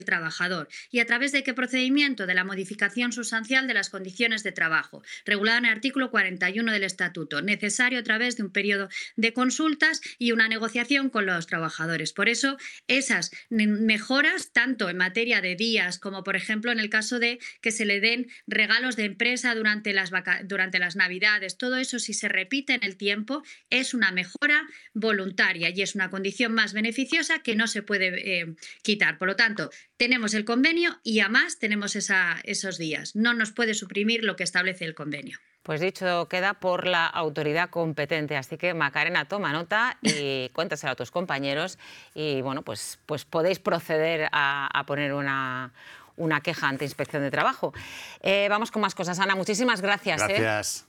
trabajador y a través de qué procedimiento de la modificación sustancial de las condiciones de trabajo, regulada en el artículo 41 del Estatuto, necesario a través de un periodo de consultas y una negociación con los trabajadores. Por eso, esas mejoras, tanto en materia de días como, por ejemplo, en el caso de que se le den regalos de empresa durante las Navidades, todo eso, si se repite en el tiempo, es una mejora voluntaria y es una condición más beneficiosa que no se puede quitar. Por lo tanto, tenemos el convenio y además tenemos esos días. No nos puede suprimir lo que establece el convenio. Pues dicho queda por la autoridad competente, así que Macarena, toma nota y cuéntaselo a tus compañeros y bueno, pues podéis proceder a poner una queja ante Inspección de Trabajo. Vamos con más cosas. Ana, muchísimas gracias. Gracias.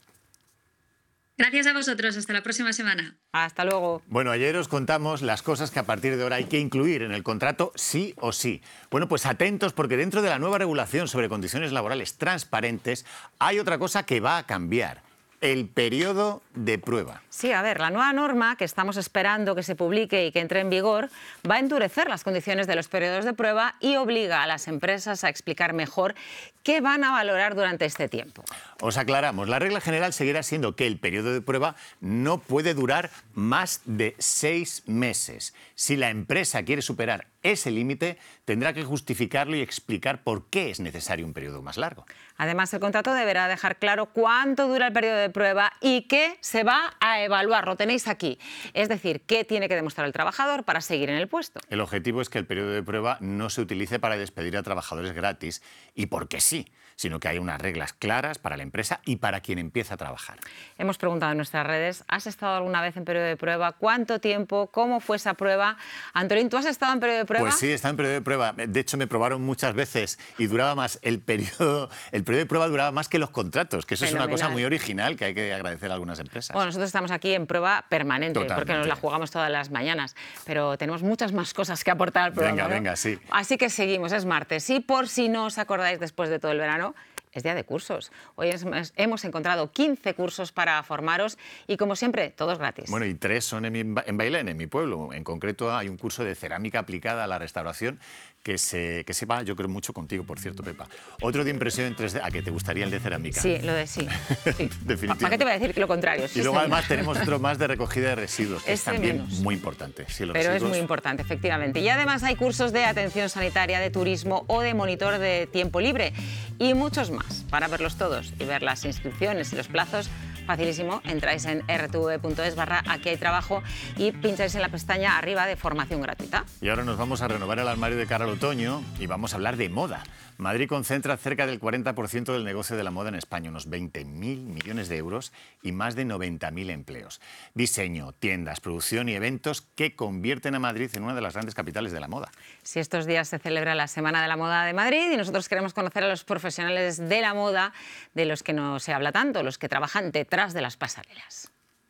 Gracias a vosotros. Hasta la próxima semana. Hasta luego. Bueno, ayer os contamos las cosas que a partir de ahora hay que incluir en el contrato sí o sí. Bueno, pues atentos porque dentro de la nueva regulación sobre condiciones laborales transparentes hay otra cosa que va a cambiar. El periodo de prueba. Sí, a ver, la nueva norma que estamos esperando que se publique y que entre en vigor va a endurecer las condiciones de los periodos de prueba y obliga a las empresas a explicar mejor qué van a valorar durante este tiempo. Os aclaramos, la regla general seguirá siendo que el periodo de prueba no puede durar más de 6 meses. Si la empresa quiere superar ese límite, tendrá que justificarlo y explicar por qué es necesario un periodo más largo. Además, el contrato deberá dejar claro cuánto dura el periodo de prueba y qué se va a evaluar. Lo tenéis aquí. Es decir, qué tiene que demostrar el trabajador para seguir en el puesto. El objetivo es que el periodo de prueba no se utilice para despedir a trabajadores gratis y porque sí, sino que haya unas reglas claras para la empresa y para quien empieza a trabajar. Hemos preguntado en nuestras redes, ¿has estado alguna vez en periodo de prueba? ¿Cuánto tiempo? ¿Cómo fue esa prueba? Antolín, ¿tú has estado en periodo de prueba? Pues sí, he estado en periodo de prueba. De hecho, me probaron muchas veces y duraba más el periodo de prueba duraba más que los contratos, que eso es una cosa muy original que hay que agradecer a algunas empresas. Bueno, nosotros estamos aquí en prueba permanente, porque nos la jugamos todas las mañanas, pero tenemos muchas más cosas que aportar al programa. Venga, sí. Así que seguimos, es martes. Y por si no os acordáis después de todo el verano, es día de cursos. Hoy hemos encontrado 15 cursos para formaros y, como siempre, todos gratis. Bueno, y 3 son en Bailén, en mi pueblo. En concreto, hay un curso de cerámica aplicada a la restauración que se va, yo creo, mucho contigo, por cierto, Pepa. Otro de impresión en 3D. ¿A que te gustaría el de cerámica? Sí, lo de sí. Definitivamente. ¿Para qué te voy a decir lo contrario? Y luego, además, tenemos otro más de recogida de residuos, que es también muy importante. Sí, pero es muy importante, efectivamente. Y además hay cursos de atención sanitaria, de turismo o de monitor de tiempo libre y muchos más. Para verlos todos y ver las inscripciones y los plazos, facilísimo, entráis en rtv.es/aquí hay trabajo y pincháis en la pestaña arriba de formación gratuita. Y ahora nos vamos a renovar el armario de cara al otoño y vamos a hablar de moda. Madrid concentra cerca del 40% del negocio de la moda en España, unos 20.000 millones de euros y más de 90.000 empleos. Diseño, tiendas, producción y eventos que convierten a Madrid en una de las grandes capitales de la moda. Si estos días se celebra la Semana de la Moda de Madrid y nosotros queremos conocer a los profesionales de la moda de los que no se habla tanto, los que trabajan detrás de las pasarelas.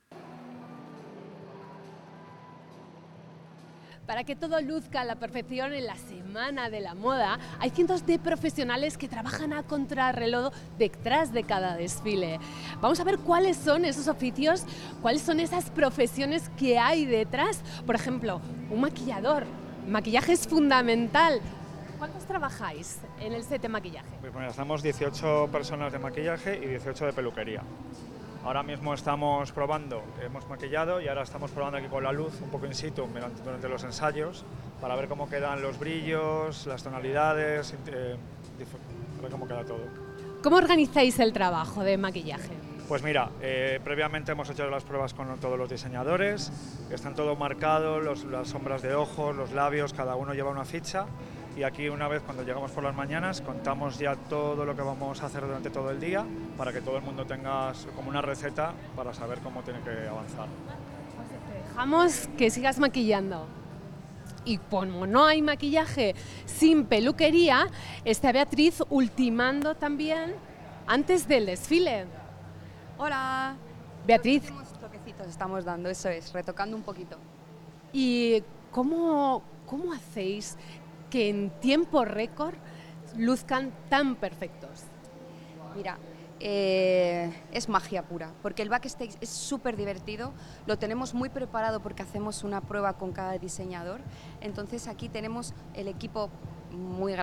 Para que todo luzca a la perfección en la Semana de la Moda, hay cientos de profesionales que trabajan a contrarreloj detrás de cada desfile. Vamos a ver cuáles son esos oficios, cuáles son esas profesiones que hay detrás. Por ejemplo, un maquillador. El maquillaje es fundamental. ¿Cuántos trabajáis en el set de maquillaje? Pues bueno, estamos 18 personas de maquillaje y 18 de peluquería. Ahora mismo estamos probando, hemos maquillado y ahora estamos probando aquí con la luz, un poco in situ durante los ensayos, para ver cómo quedan los brillos, las tonalidades, para ver cómo queda todo. ¿Cómo organizáis el trabajo de maquillaje? Pues mira, previamente hemos hecho las pruebas con todos los diseñadores, están todo marcado, las sombras de ojos, los labios, cada uno lleva una ficha. Y aquí una vez cuando llegamos por las mañanas contamos ya todo lo que vamos a hacer durante todo el día para que todo el mundo tenga como una receta para saber cómo tiene que avanzar. Dejamos que sigas maquillando. Y como no hay maquillaje sin peluquería, está Beatriz ultimando también antes del desfile. Hola. Beatriz. Unos toquecitos estamos dando, eso es, retocando un poquito. ¿Y cómo hacéis que en tiempo récord luzcan tan perfectos? Mira, es magia pura, porque el backstage es súper divertido, lo tenemos muy preparado porque hacemos una prueba con cada diseñador, entonces aquí tenemos el equipo muy